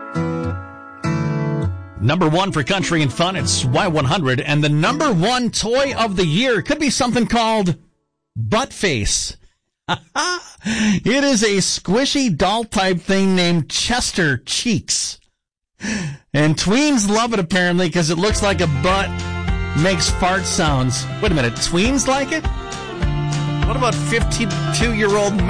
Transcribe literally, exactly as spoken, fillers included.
Number one for country and fun, it's Y one hundred, and the number one toy of the year could be something called Butt Face. It is a squishy doll-type thing named Chester Cheeks. And tweens love it, apparently, because it looks like a butt, makes fart sounds. Wait a minute, tweens like it? What about fifty-two-year-old